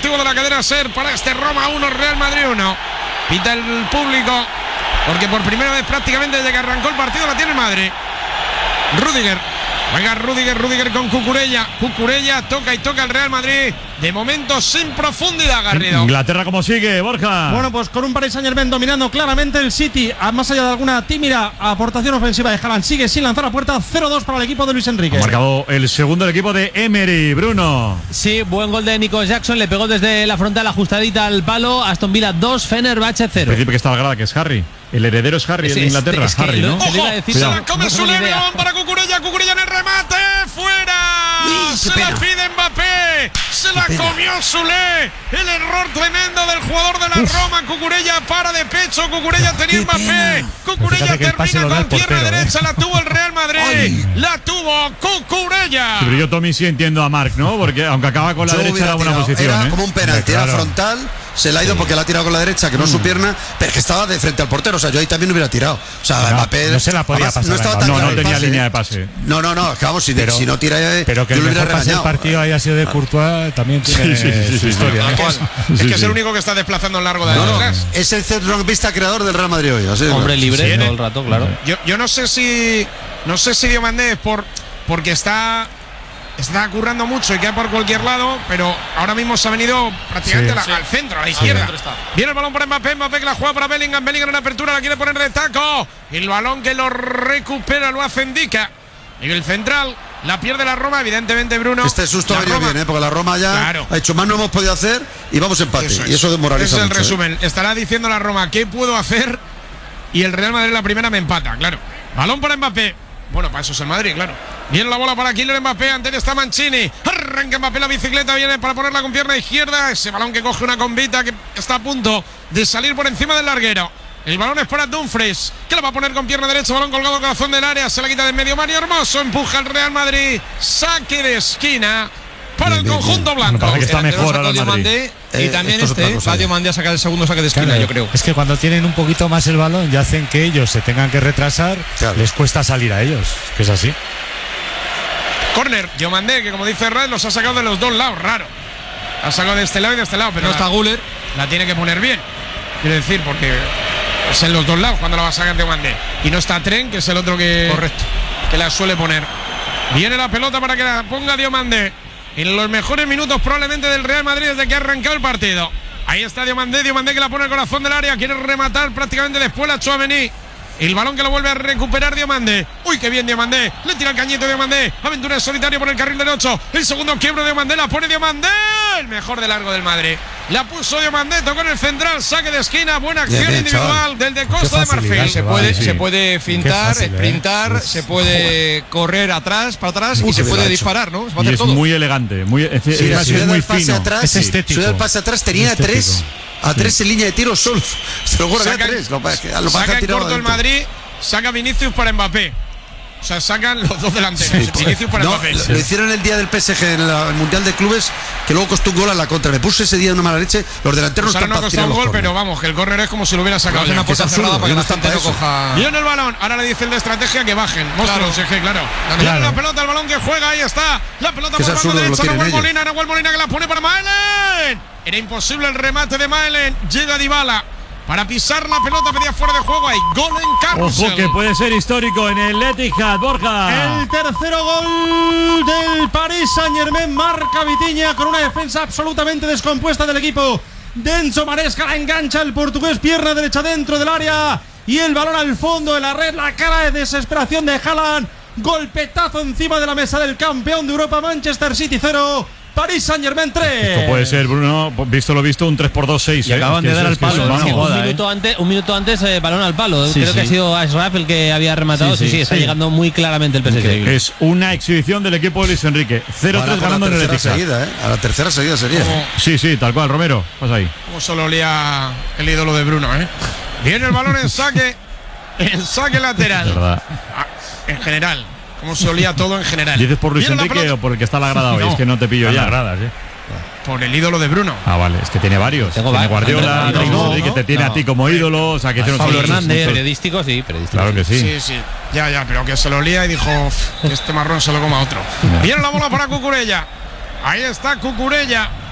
Deportivo de la cadena SER para este Roma 1, Real Madrid 1. Pita el público, porque por primera vez prácticamente desde que arrancó el partido la tiene el Madrid. Rüdiger. Juega Rüdiger con Cucurella. Cucurella toca y toca el Real Madrid. De momento sin profundidad, Garrido. Inglaterra, ¿cómo sigue, Borja? Bueno, pues con un Paris Saint-Germain dominando claramente el City, más allá de alguna tímida aportación ofensiva de Haaland, sigue sin lanzar a puerta. 0-2 para el equipo de Luis Enrique. Ha marcado el segundo del equipo de Emery, Bruno. Sí, buen gol de Nico Jackson, le pegó desde la frontal ajustadita al palo. Aston Villa 2, Fenerbahce 0. El principio que está al grada, que es Harry. El heredero es Harry, el de Inglaterra. Es que Harry, ¿no? ¡Ojo! Se la come su León para Cucurella. Cucurella en el remate. ¡Fuera! Se la pide Mbappé. Se la comió Soulé. El error tremendo del jugador de la Roma. Cucurella para de pecho. Cucurella tenía Mbappé. Cucurella termina con pierna derecha. La tuvo el Real Madrid. La tuvo Cucurella. Pero yo, Tommy, sí entiendo a Marc, ¿no? Porque aunque acaba con la derecha era buena posición. Era como un penalti, claro. Era frontal. Se la ha ido porque la ha tirado con la derecha, que no es su pierna, pero que estaba de frente al portero. O sea, yo ahí también hubiera tirado. O sea, Mbappé no se la podía pasar. No estaba tan no tenía línea de pase. No, es que vamos, si no tira. Pero que el mejor pase del partido haya sido de Courtois también tiene su historia. Es que es el único que está desplazando en largo de atrás. Es el centrocampista creador del Real Madrid hoy. Hombre libre todo el rato, claro. Yo no sé si Diomandé es porque está currando mucho y queda por cualquier lado, pero ahora mismo se ha venido prácticamente al centro, a la izquierda. Viene el balón para Mbappé que la juega para Bellingham en apertura, la quiere poner de taco. El balón que lo recupera lo hace Ndicka. Y el central la pierde la Roma, evidentemente, Bruno. Este susto ha venido bien, porque la Roma ya ha hecho más, no hemos podido hacer y vamos a empate. Y eso demoraliza mucho. Ese es el resumen. Estará diciendo la Roma, ¿qué puedo hacer? Y el Real Madrid la primera me empata, claro. Balón para Mbappé. Bueno, para eso es el Madrid, claro. Viene la bola para Kylian Mbappé, ante él está Mancini. Arranca Mbappé la bicicleta, viene para ponerla con pierna izquierda. Ese balón que coge una combita que está a punto de salir por encima del larguero. El balón es para Dumfries, que lo va a poner con pierna derecha, balón colgado al corazón del área, se la quita de en medio. Mario Hermoso empuja al Real Madrid. Saque de esquina para el conjunto blanco. Parece que está mejor ahora el Madrid. Y también va Diomandé a sacar el segundo saque de esquina, claro, yo creo. Es que cuando tienen un poquito más el balón y hacen que ellos se tengan que retrasar, les cuesta salir a ellos, que es así. Corner, Diomandé, que como dice Red, los ha sacado de los dos lados, raro. Ha sacado de este lado y de este lado, pero no está Güler. La tiene que poner bien. Quiero decir, porque es en los dos lados cuando la va a sacar Diomandé. Y no está Tren, que es el otro que la suele poner. Viene la pelota para que la ponga Diomandé. En los mejores minutos probablemente del Real Madrid desde que ha arrancado el partido. Ahí está Diomandé que la pone al corazón del área. Quiere rematar prácticamente después la Tchouaméni. El balón que lo vuelve a recuperar Diomandé. Uy, qué bien Diomandé. Le tira el cañito Diomandé. Aventura en solitario por el carril derecho. El segundo quiebro de Diomandé. La pone Diomandé. El mejor de largo del Madrid. La puso Diomandé. Tocó en el central. Saque de esquina. Buena acción individual del de Costa de Marfil. Se puede fintar, sprintar, se puede correr atrás, para atrás y se puede disparar, ¿no? Y es muy elegante. Es muy fino. Es estético. El pase atrás tenía tres. A tres en línea de tiro solo. Se lo juro, a tres. Saca en corto el Madrid. Saca Vinicius para Mbappé. O sea, sacan los dos delanteros. Vinicius para Mbappé. Lo hicieron el día del PSG en el Mundial de Clubes, que luego costó un gol a la contra. Me puse ese día de una mala leche. Los delanteros no ha costado un gol, pero vamos, que el córner es como si lo hubiera sacado. Es una puerta cerrada para que la gente no coja. Viene el balón. Ahora le dice el de estrategia que bajen. Monstruos, claro. Viene la pelota, el balón que juega. Ahí está. La pelota por banda derecha. Nahuel Molina que la pone para Maelen. Era imposible el remate de Maelen. Llega Dybala para pisar la pelota, pedía fuera de juego. Hay gol en Carrusel. Ojo, que puede ser histórico en el Etihad, Borja. El tercero gol del Paris Saint-Germain marca Vitinha con una defensa absolutamente descompuesta del equipo de Enzo Maresca. La engancha el portugués, pierna derecha dentro del área y el balón al fondo de la red. La cara de desesperación de Haaland. Golpetazo encima de la mesa del campeón de Europa. Manchester City 0, Paris Saint-Germain 3. Esto puede ser, Bruno, visto lo visto, un 3-2-6. Y acaban de dar al palo. Un minuto antes, balón al palo. Creo que ha sido Ashraf el que había rematado. Sí, está llegando muy claramente el PSG. Es una exhibición del equipo de Luis Enrique. 0-3 ganando en el Etihad. A la tercera seguida sería. Sí, tal cual, Romero. Pasa ahí. Como solo olía el ídolo de Bruno, Viene el balón en saque. En saque lateral. En general. Como se olía todo en general. ¿Dices por Luis Enrique o por el que está a la grada hoy? No, es que no te pillo ya. Gradas, Por el ídolo de Bruno. Ah, vale, es que tiene varios. Tiene Guardiola, que te tiene a ti como ídolo. O sea, que tiene Pablo Hernández. Periodístico, sí. Claro que sí. Sí. Ya, pero que se lo olía y dijo que este marrón se lo coma otro. Viene la bola para Cucurella. Ahí está Cucurella.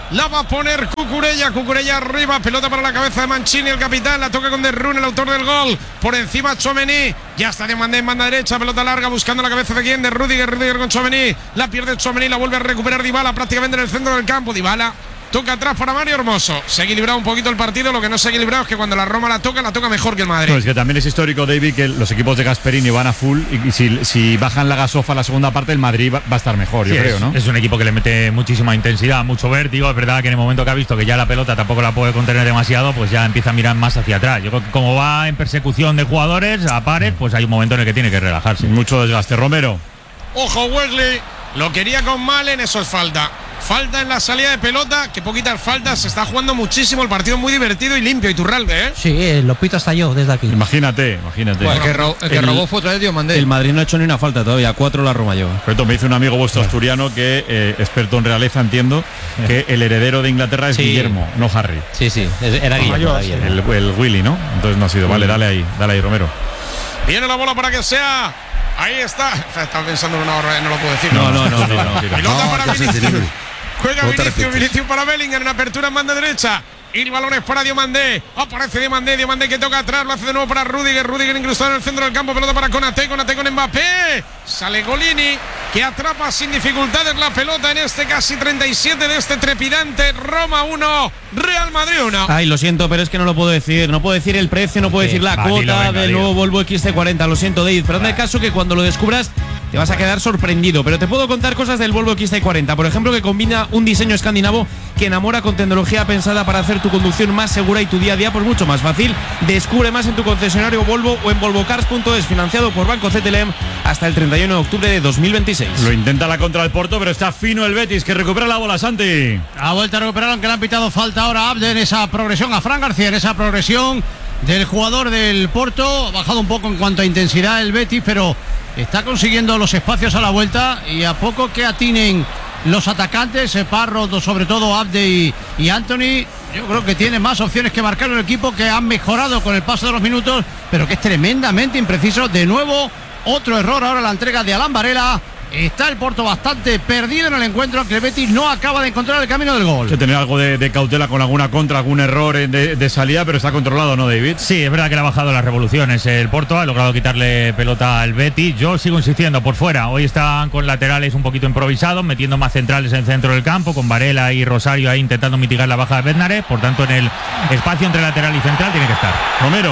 La va a poner Cucurella arriba, pelota para la cabeza de Mancini, el capitán, la toca con De Ruyne, el autor del gol, por encima Tchouaméni, ya está Diomandé en banda derecha, pelota larga buscando la cabeza de quién, de Rüdiger con Tchouaméni, la pierde Tchouaméni, la vuelve a recuperar Dybala prácticamente en el centro del campo, Dybala toca atrás para Mario Hermoso. Se ha equilibrado un poquito el partido. Lo que no se ha equilibrado es que cuando la Roma la toca mejor que el Madrid. No, es que también es histórico, David, que los equipos de Gasperini van a full y si bajan la gasofa la segunda parte, el Madrid va a estar mejor, yo creo, ¿no? Es un equipo que le mete muchísima intensidad, mucho vértigo. Es verdad que en el momento que ha visto que ya la pelota tampoco la puede contener demasiado, pues ya empieza a mirar más hacia atrás. Yo creo que como va en persecución de jugadores a pares, pues hay un momento en el que tiene que relajarse. Mucho desgaste. Romero. Ojo, Wesley. Lo quería con Malen, eso es falta. Falta en la salida de pelota, que poquitas faltas, se está jugando muchísimo, el partido muy divertido y limpio. Iturralde, ¿eh? Sí, lo pito hasta yo desde aquí. Imagínate. Bueno, el que robó fue otra vez Diomandé. El Madrid no ha hecho ni una falta todavía, 4 la Roma lleva. Me dice un amigo vuestro asturiano que, experto en realeza, entiendo, que el heredero de Inglaterra es Guillermo, no Harry. Sí, era Guillermo. El Willy, ¿no? Entonces no ha sido. Vale, dale ahí, Romero. Viene la bola para que sea. Ahí está. Estaba pensando en una hora, no lo puedo decir. No. Pelota para Vinicius. Juega Vinicius para Bellingham en apertura en banda derecha. Y el balón es para Diomandé. Aparece Diomandé que toca atrás. Lo hace de nuevo para Rüdiger incrustado en el centro del campo. Pelota para Konaté con Mbappé. Sale Golini, que atrapa sin dificultades la pelota en este casi 37 de este trepidante Roma 1, Real Madrid 1. Ay, lo siento, pero es que no lo puedo decir. No puedo decir el precio, no puedo decir la cuota del nuevo Volvo XC40. Lo siento, David, pero en el caso que cuando lo descubras te vas a quedar sorprendido. Pero te puedo contar cosas del Volvo XC40. Por ejemplo, que combina un diseño escandinavo que enamora con tecnología pensada para hacer tu conducción más segura y tu día a día pues mucho más fácil. Descubre más en tu concesionario Volvo o en volvocars.es, financiado por Banco CTLM hasta el 31 de octubre de 2026. Lo intenta la contra del Porto, pero está fino el Betis, que recupera la bola, Santi. Ha vuelto a recuperar, aunque le han pitado falta ahora a Abde en esa progresión, a Fran García en esa progresión del jugador del Porto. Ha bajado un poco en cuanto a intensidad el Betis, pero está consiguiendo los espacios a la vuelta y a poco que atinen los atacantes, Parro, sobre todo Abde y Anthony, yo creo que tiene más opciones que marcar el equipo, que han mejorado con el paso de los minutos, pero que es tremendamente impreciso. De nuevo, otro error ahora la entrega de Alan Varela. Está el Porto bastante perdido en el encuentro, aunque el Betis no acaba de encontrar el camino del gol. Hay que tener algo de cautela con alguna contra, algún error de salida, pero está controlado, ¿no, David? Sí, es verdad que le ha bajado las revoluciones. El Porto ha logrado quitarle pelota al Betis. Yo sigo insistiendo por fuera. Hoy están con laterales un poquito improvisados, metiendo más centrales en el centro del campo, con Varela y Rosario ahí intentando mitigar la baja de Bednarek. Por tanto, en el espacio entre lateral y central tiene que estar. Romero.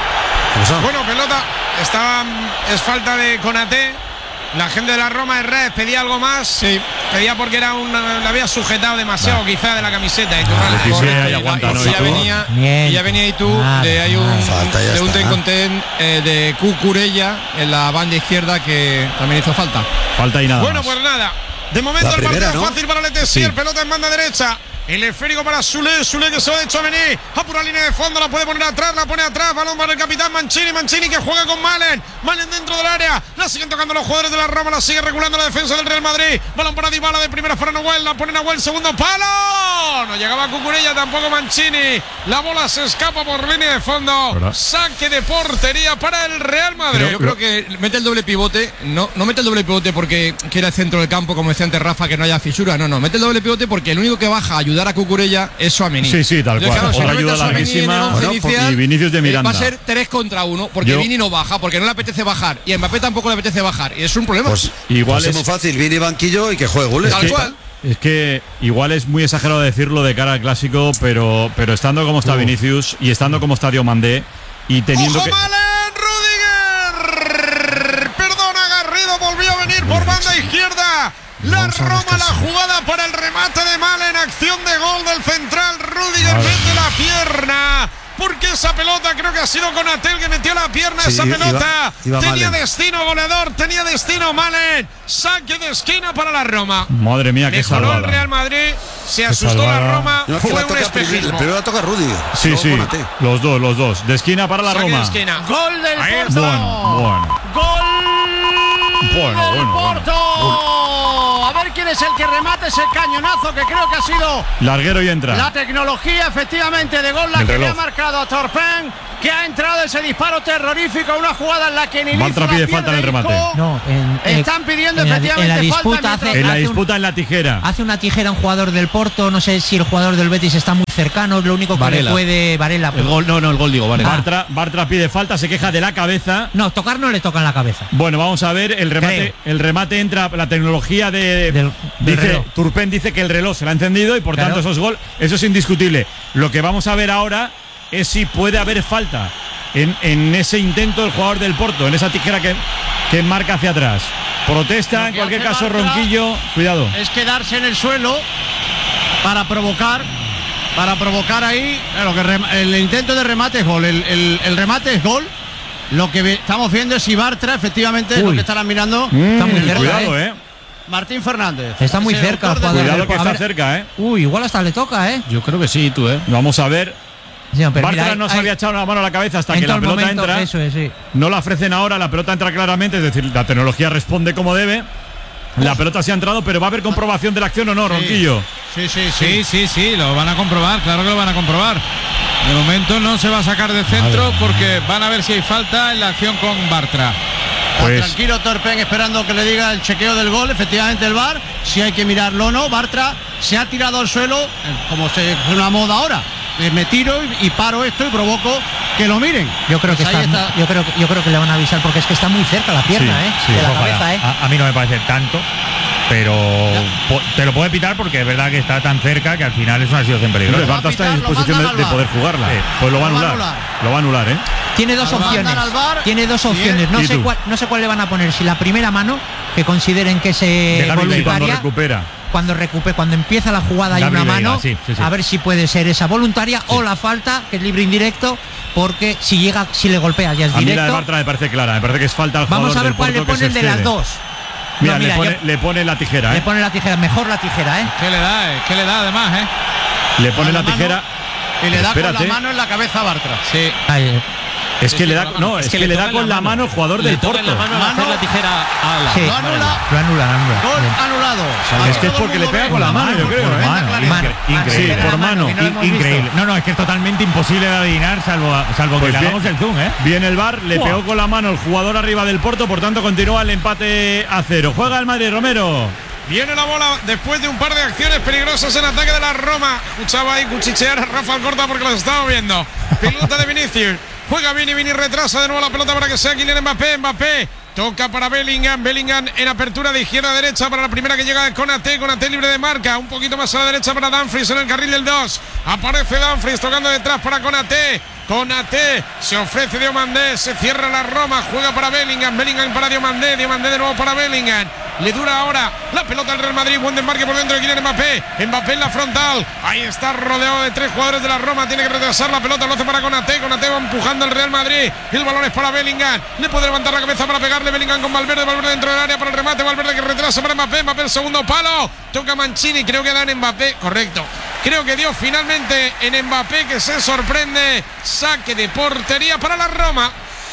Bueno, pelota. Es falta de Konaté. La gente de la Roma Herrera pedía algo más. Sí. Pedía porque era la había sujetado demasiado quizá de la camiseta. Y ya venía y tú hay un ten con ten de Cucurella en la banda izquierda que también hizo falta. Falta y nada. Bueno, más. Pues nada. De momento el partido es fácil para Letessier. Pelota en banda derecha. El esférico para Sule que se va de Tchouaméni. A pura línea de fondo, la puede poner atrás, balón para el capitán Mancini que juega con Malen dentro del área, la siguen tocando los jugadores de la Roma, la sigue regulando la defensa del Real Madrid. Balón para Dybala de primera para Nahuel, la pone Nahuel, segundo palo. No llegaba Cucurella, tampoco Mancini. La bola se escapa por línea de fondo. ¿Verdad? Saque de portería para el Real Madrid. Pero yo creo que mete el doble pivote, no mete el doble pivote porque quiere el centro del campo, como decía antes Rafa, que no haya fisura. No, mete el doble pivote porque el único que baja a ayudar a Cucurella es Tchouaméni. Sí, tal cual. Claro, otra ayuda larguísima. Y Vinicius de Miranda. Va a ser 3 contra 1 porque Vini no baja, porque no le apetece bajar y a Mbappé tampoco le apetece bajar y es un problema. Pues igual es muy fácil, Vini banquillo y que juegue goles. Tal cual. Es que igual es muy exagerado decirlo de cara al clásico, pero estando como está Vinicius y estando como está Diomandé y teniendo ¡Ojo, Malen! Rüdiger. Perdona, Garrido volvió a venir por banda izquierda. La Roma, la jugada para el remate de Malen, acción de gol del central. Rüdiger mete la pierna. Porque esa pelota creo que ha sido Konaté el que metió la pierna. Esa pelota iba tenía Malen. destino goleador, tenía destino Malen. Saque de esquina para la Roma. Madre mía, qué mejoró salvada. el Real Madrid, se asustó la Roma. No, fue un espejismo. Primero la toca Rüdiger. Sí, los dos. De esquina para la Saque Roma. de esquina. Gol del Porto. Bueno. Gol del Porto. A ver quién es el que remate ese cañonazo, que creo que ha sido larguero y entra. la tecnología efectivamente de gol la que le ha marcado a Torpen, que ha entrado ese disparo terrorífico, una jugada en la que ni Bartra pide falta en el remate. No, están pidiendo en efectivamente la disputa falta. En la disputa en la tijera. Hace una tijera un jugador del Porto, no sé si el jugador del Betis está muy cercano, lo único que Varela. le puede Varela. El gol, no, el gol digo, vale. Bartra pide falta, se queja de la cabeza. No, tocar no le toca en la cabeza. Bueno, vamos a ver el remate. Creo. El remate entra la tecnología del dice reloj. Turpin dice que el reloj se lo ha encendido y por Claro. tanto eso es gol. Eso es indiscutible. Lo que vamos a ver ahora es si puede haber falta en ese intento del jugador del Porto, en esa tijera que marca hacia atrás. Protesta, Lo en que cualquier hace caso, Bartra Ronquillo, cuidado. Es quedarse en el suelo para provocar ahí. Claro, que el intento de remate es gol. El remate es gol. Lo que estamos viendo es si Bartra efectivamente es lo que estarán mirando. Está muy cerca, Cuidado, Martín Fernández. Está muy Es el cerca el autor jugador. del Cuidado que gol. está A ver. cerca, Uy, igual hasta le toca, Yo creo que sí, tú, Vamos a ver. Sí, pero Bartra mira, no se había echado la mano a la cabeza hasta en que la todo el pelota momento, entra. Eso es, sí. No la ofrecen ahora, la pelota entra claramente, es decir, la tecnología responde como debe. La pelota se ha entrado, pero ¿va a haber comprobación de la acción o no, Ronquillo? Sí, lo van a comprobar, claro que lo van a comprobar. De momento no se va a sacar de centro porque van a ver si hay falta en la acción con Bartra. Pues Tranquilo, Turpin, esperando que le diga el chequeo del gol. Efectivamente, el VAR, si hay que mirarlo o no. Bartra se ha tirado al suelo, como es una moda ahora. Me tiro y paro esto y provoco que lo miren. Yo creo que Pues ahí está, yo creo que le van a avisar porque es que está muy cerca la pierna, de la Ojalá. cabeza, A mí no me parece tanto, pero te lo puede pitar porque es verdad que está tan cerca que al final es una situación peligrosa. Bartra está en disposición de poder jugarla. Pues lo va a anular. Lo va a anular, Tiene dos Lo opciones. mandan al VAR. Tiene dos opciones. No sé cuál le van a poner. Si la primera mano, que consideren que se Cuando voluntaria. recupera. Cuando empieza la jugada hay Gabriel una Veiga, mano, sí. a ver si puede ser esa voluntaria o la falta, que es libre indirecto, porque si le golpea ya es A mí la de directo. Bartra me parece clara, me parece que es falta al jugador Vamos a ver del cuál le Porto que ponen se de las excede. dos. Mira, No, le pone la tijera, Le pone la tijera, mejor la tijera, ¿Qué le da además, Le pone la mano tijera. y le da Espérate. con la mano en la cabeza a Bartra. Sí. Es que le da, con la no, mano. es que le da con la mano el jugador del Porto. la mano al hacer la tijera a la. Sí, Lo anula. lo anula. Gol Bien. anulado. Es que es porque le pega con la mano, yo creo, Por mano, Mano. increíble. Sí, por mano. que no lo hemos Increíble. visto. No, es que es totalmente imposible de adivinar salvo Pues que le bien. hagamos el zoom, Viene el VAR, le pegó con la mano el jugador arriba del Porto, por tanto continúa el empate a 0. Juega el Madrid, Romero. Viene la bola después de un par de acciones peligrosas en ataque de la Roma. Escuchaba ahí cuchichear a Rafa Alcorta porque los estaba viendo. Pelota de Vinicius. Juega Vini retrasa de nuevo la pelota para que sea Kylian Mbappé. Toca para Bellingham en apertura de izquierda a derecha para la primera que llega Konaté libre de marca, un poquito más a la derecha para Dumfries en el carril del 2. Aparece Dumfries tocando detrás para Konaté se ofrece Diomandé, se cierra la Roma, juega para Bellingham para Diomandé de nuevo para Bellingham. Le dura ahora la pelota al Real Madrid, buen desmarque por dentro de Kylian Mbappé en la frontal, ahí está rodeado de 3 jugadores de la Roma, tiene que retrasar la pelota, lo hace para Konaté va empujando al Real Madrid, el balón es para Bellingham, le puede levantar la cabeza para pegarle Bellingham con Valverde dentro del área para el remate, Valverde que retrasa para Mbappé el segundo palo, toca Mancini, creo que da en Mbappé, correcto, creo que dio finalmente en Mbappé que se sorprende, saque de portería para la Roma.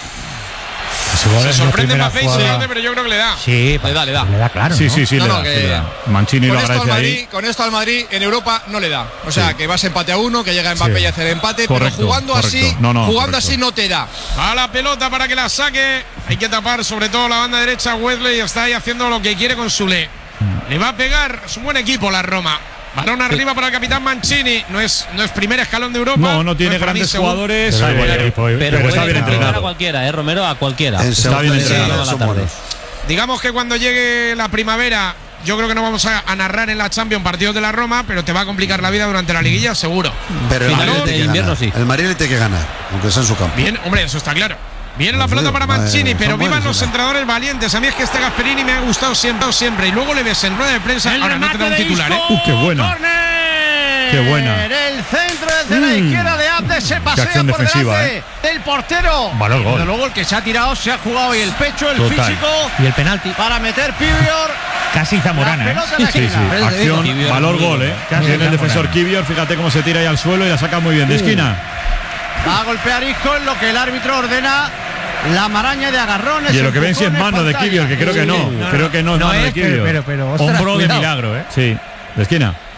Se sorprende Mbappé, pero yo creo que le da. Sí, le da. Le da claro. Sí, ¿no? sí, No, le no, da, que- sí le da. Mancini lo agradece ahí. Con esto al Madrid en Europa no le da. O sea, que vas empate a 1, que llega Mbappé Sí. y hace el empate, Correcto, pero jugando correcto. así, No, jugando correcto. así no te da. A la pelota para que la saque. Hay que tapar sobre todo la banda derecha. Wesley está ahí haciendo lo que quiere con Sule. Le va a pegar. Es un buen equipo la Roma. Balón arriba para el capitán Mancini. No es primer escalón de Europa. No tiene para mí grandes segundo. jugadores. Pero hay buen Pero equipo, está Pero bien puede complicar a entrenado. cualquiera, Romero, a cualquiera. En Está bien segunda entrenado. división a la son tarde. buenos. Digamos que cuando llegue la primavera, yo creo que no vamos a narrar en la Champions partidos de la Roma, pero te va a complicar la vida durante la liguilla, seguro. Pero el Finales Madrid de tiene que invierno, ganar. sí. El Madrid le tiene que ganar, aunque sea en su campo. Bien, hombre, eso está claro. Viene la pelota para Mancini, pero vivan los entrenadores valientes. A mí es que este Gasperini me ha gustado siempre. Y luego le ves en rueda de prensa. El Ahora no te da un remate de titular, Isco. Qué buena. ¡Córner! Qué buena. El centro desde la izquierda de Abde se pasea acción por defensiva, delante del portero. Valor gol. Desde luego el que se ha tirado se ha jugado y el pecho, el Total. físico Y el penalti. para meter Pivior. Casi zamorana, La ¿eh? pelota en la Sí, sí. esquina. Acción, Kiwior valor muy gol, bien. Tiene el Zamorano. defensor Kiwior, fíjate cómo se tira ahí al suelo y la saca muy bien de esquina. Va a golpear Isco en lo que el árbitro ordena. La maraña de agarrones. Y en lo que ven si es empujones, mano de pantalla. Kiwior, que creo que no. Creo que no es No mano de es, Kiwior. pero ostras, Hombro de cuidado. milagro, ¿eh? Sí, de esquina.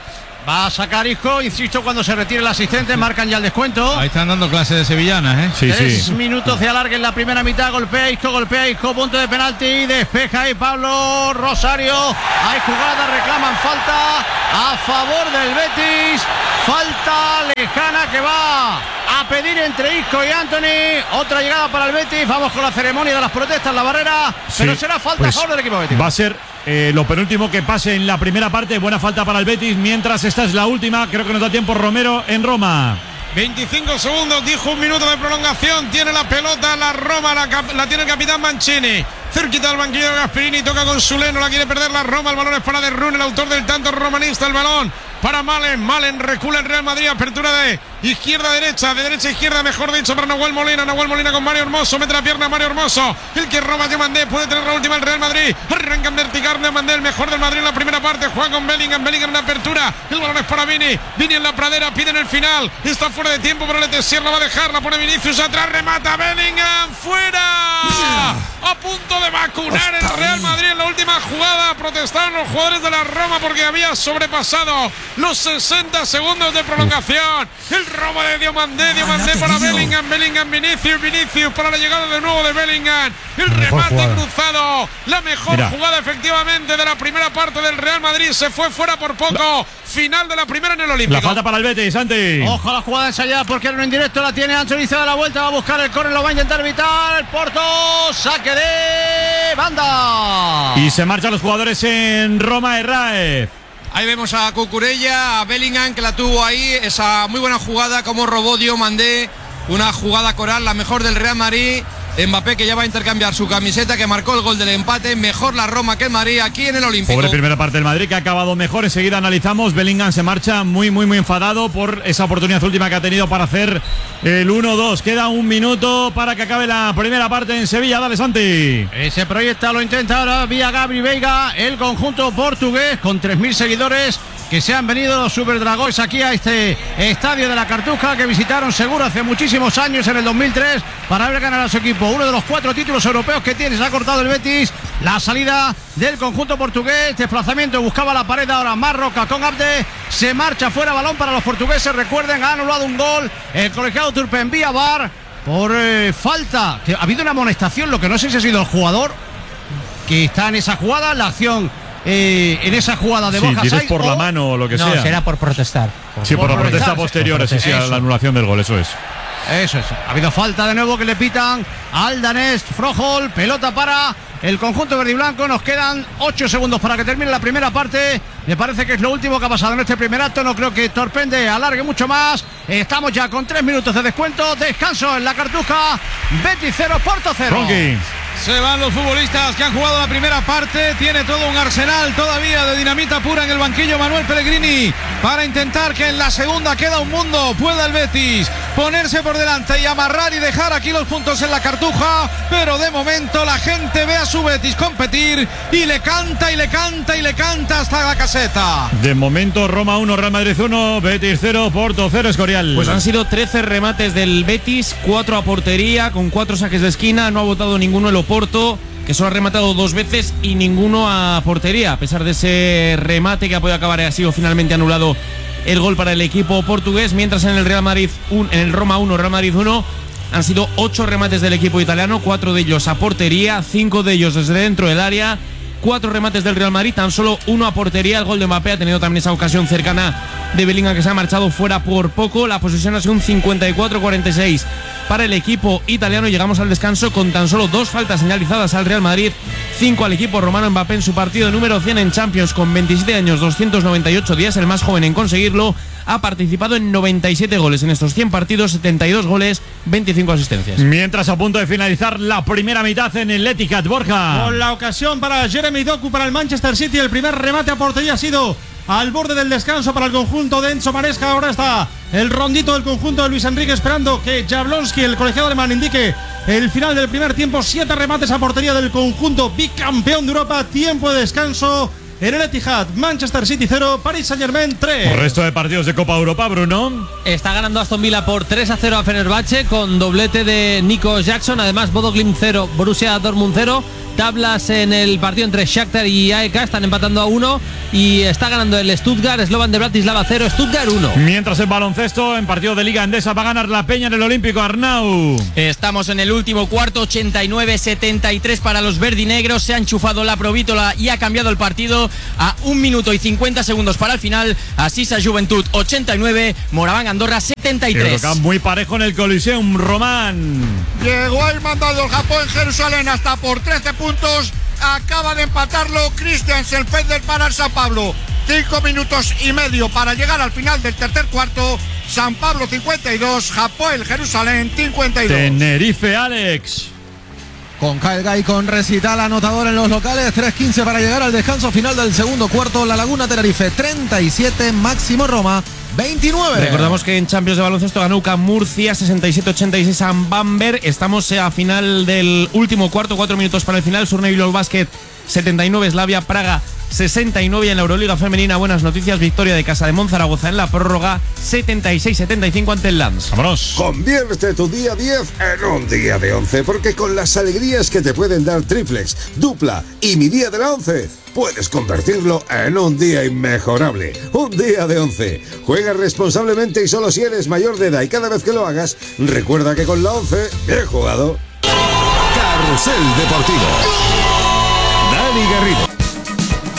Va a sacar Isco, insisto, cuando se retire el asistente, marcan ya el descuento. Ahí están dando clases de sevillanas, ¿eh? Sí, 3 minutos de alargue en la primera mitad. Golpea Isco, punto de penalti. Despeja ahí Pablo Rosario. Hay jugada, reclaman falta a favor del Betis. Falta lejana que va a pedir entre Isco y Anthony. Otra llegada para el Betis. Vamos con la ceremonia de las protestas, la barrera. Pero será falta a favor del equipo Betis. Va a ser lo penúltimo que pase en la primera parte. Buena falta para el Betis. Mientras esta es la última. Creo que nos da tiempo Romero en Roma. 25 segundos, dijo un minuto de prolongación. Tiene la pelota la Roma, la tiene el capitán Mancini. Cerquita del banquillo de Gasperini, toca con Sule, no la quiere perder la Roma. El balón es para De Rune, el autor del tanto romanista. El balón para Malen recula el Real Madrid, apertura de izquierda a derecha, de derecha a izquierda, mejor dicho, para Nahuel Molina con Mario Hermoso, mete la pierna Mario Hermoso, el que roba Diomandé, puede tener la última el Real Madrid, arranca en vertical Diomandé, el mejor del Madrid en la primera parte, juega con Bellingham en la apertura, el balón es para Vini en la pradera, pide en el final, está fuera de tiempo, pero Letessier la va a dejar, la pone Vinicius atrás, remata Bellingham, fuera, a punto de vacunar el Real Madrid en la última jugada, protestaron los jugadores de la Roma porque había sobrepasado los 60 segundos de prolongación. El robo de Diomandé para Bellingham, Vinicius para la llegada de nuevo de Bellingham. El remate cruzado, la mejor jugada efectivamente de la primera parte del Real Madrid. Se fue fuera por poco. Final de la primera en el Olímpico. La falta para el Betis, Santi. Ojo a la jugada ensayada porque era en directo, la tiene Anthony, se da la vuelta, va a buscar el córner, lo va a intentar evitar. El Porto, saque de banda. Y se marchan los jugadores en Roma, Herráez. Ahí vemos a Cucurella, a Bellingham, que la tuvo ahí, esa muy buena jugada como robó Diomandé, una jugada coral, la mejor del Real Madrid. Mbappé, que ya va a intercambiar su camiseta, que marcó el gol del empate. Mejor la Roma que el Madrid aquí en el Olímpico. Pobre primera parte del Madrid, que ha acabado mejor. Enseguida analizamos. Bellingham se marcha muy enfadado por esa oportunidad última que ha tenido para hacer el 1-2. Queda un minuto para que acabe la primera parte en Sevilla. Dale, Santi. Ese proyecto lo intenta ahora vía Gabri Veiga, el conjunto portugués, con 3.000 seguidores que se han venido los Super Dragons aquí a este estadio de la Cartuja, que visitaron seguro hace muchísimos años, en el 2003, para ver ganar a su equipo. Uno de los 4 títulos europeos que tiene. Se ha cortado el Betis. La salida del conjunto portugués, desplazamiento, buscaba la pared ahora Marroca con Abde, se marcha fuera, balón para los portugueses. Recuerden, ha anulado un gol el colegiado Turpen vía VAR por falta, que ha habido una amonestación, lo que no sé si ha sido el jugador que está en esa jugada, la acción en esa jugada de Borja Sainz, por la mano o lo que sea. No, será por protestar. Por la protesta posterior, a la anulación del gol, eso es. Eso es. Ha habido falta de nuevo que le pitan al danés Froholt. Pelota para el conjunto verde y blanco. Nos quedan 8 segundos para que termine la primera parte. Me parece que es lo último que ha pasado en este primer acto. No creo que Torpende alargue mucho más. Estamos ya con 3 minutos de descuento. Descanso en la Cartuja. Betis 0, Porto 0. Se van los futbolistas que han jugado la primera parte. Tiene todo un arsenal todavía de dinamita pura en el banquillo Manuel Pellegrini, para intentar que en la segunda, queda un mundo, pueda el Betis ponerse por delante y amarrar y dejar aquí los puntos en la Cartuja. Pero de momento la gente ve a su Betis competir y le canta hasta la caseta. De momento Roma 1, Real Madrid 1, Betis 0, Porto 0, Escorial. Pues han sido 13 remates del Betis, 4 a portería, con 4 saques de esquina. No ha votado ninguno el Oporto, que solo ha rematado 2 veces y ninguno a portería. A pesar de ese remate que ha podido acabar, ha sido finalmente anulado el gol para el equipo portugués. Mientras en el Roma 1, Real Madrid 1, han sido 8 remates del equipo italiano, 4 de ellos a portería, 5 de ellos desde dentro del área. 4 remates del Real Madrid, tan solo 1 a portería. El gol de Mbappé ha tenido también esa ocasión cercana de Bellingham, que se ha marchado fuera por poco. La posesión ha sido un 54-46 para el equipo italiano. Llegamos al descanso con tan solo 2 faltas señalizadas al Real Madrid, 5 al equipo romano. Mbappé en su partido número 100 en Champions, con 27 años, 298 días, el más joven en conseguirlo. Ha participado en 97 goles en estos 100 partidos, 72 goles, 25 asistencias. Mientras, a punto de finalizar la primera mitad en el Etihad, Borja. Con la ocasión para Jeremy Doku, para el Manchester City. El primer remate a portería ha sido al borde del descanso para el conjunto de Enzo Maresca. Ahora está el rondito del conjunto de Luis Enrique, esperando que Jablonski, el colegiado alemán, indique el final del primer tiempo. 7 remates a portería del conjunto bicampeón de Europa. Tiempo de descanso en el Etihad. Manchester City 0, Paris Saint-Germain 3. El resto de partidos de Copa Europa, Bruno. Está ganando Aston Villa por 3-0 a Fenerbahce, con doblete de Nico Jackson. Además, Bodo Glimt 0, Borussia Dortmund 0. tablas en el partido entre Shakhtar y AEK, están empatando a 1 y está ganando el Stuttgart, Slovan de Bratislava 0, Stuttgart 1. Mientras en baloncesto, en partido de Liga Endesa va a ganar la Peña en el Olímpico. Arnau. Estamos en el último cuarto, 89-73 para los verdinegros. Se ha enchufado la Provítola y ha cambiado el partido a 1 minuto y 50 segundos para el final. Asisa Juventud 89, Moraván Andorra 73. Muy parejo en el Coliseum, Román. Llegó el mandado el Japón, Jerusalén hasta por 13 puntos. Acaba de empatarlo Christiansen Feder para el San Pablo. 5 minutos y medio para llegar al final del tercer cuarto. San Pablo 52, Japón, Jerusalén 52. Tenerife, Alex. Con Kaelga y con Recital anotador en los locales, 3:15 para llegar al descanso final del segundo cuarto. La Laguna Tenerife 37, Máximo Roma 29. Recordamos que en Champions de baloncesto ganó UCAM Murcia 67-86 a Bamberg. Estamos a final del último cuarto, 4 minutos para el final. Surne Bilbao Basket 79, Slavia Praga 69. Y en la Euroliga femenina, buenas noticias, victoria de Casa de Monzaragoza en la prórroga 76-75 ante el Lens. Vámonos. Convierte tu día 10 en un día de 11, porque con las alegrías que te pueden dar triplex, dupla y mi día de la 11, puedes convertirlo en un día inmejorable. Un día de 11. Juega responsablemente y solo si eres mayor de edad, y cada vez que lo hagas, recuerda que con la 11, bien jugado. Carrusel Deportivo.